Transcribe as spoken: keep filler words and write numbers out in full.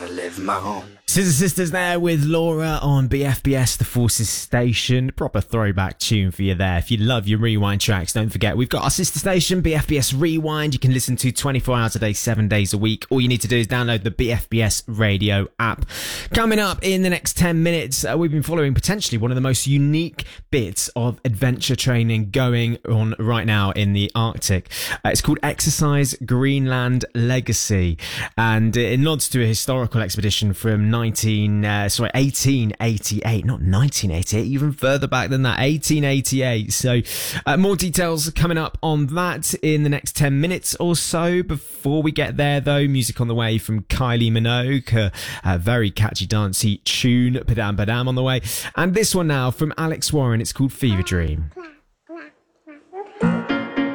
gotta live my own. Scissor Sisters there with Laura on B F B S, The Forces Station. Proper throwback tune for you there. If you love your rewind tracks, don't forget, we've got our sister station, B F B S Rewind. You can listen to twenty-four hours a day, seven days a week. All you need to do is download the B F B S radio app. Coming up in the next ten minutes, uh, we've been following potentially one of the most unique bits of adventure training going on right now in the Arctic. Uh, it's called Exercise Greenland Legacy, and it nods to a historical expedition from nineteen, uh, sorry, eighteen eighty-eight, not nineteen eighty-eight, even further back than that, eighteen eighty-eight. So uh, more details coming up on that in the next ten minutes or so. Before we get there though, music on the way from Kylie Minogue, a, a very catchy dancey tune, Padam Padam on the way. And this one now from Alex Warren, it's called Fever Dream.